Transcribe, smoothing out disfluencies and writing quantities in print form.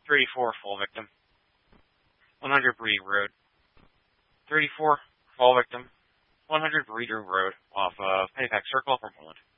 34, fall victim. 100 Bree Road. 34, fall victim. 100 Breeder Road off of Pennypack Circle, Upper Moreland.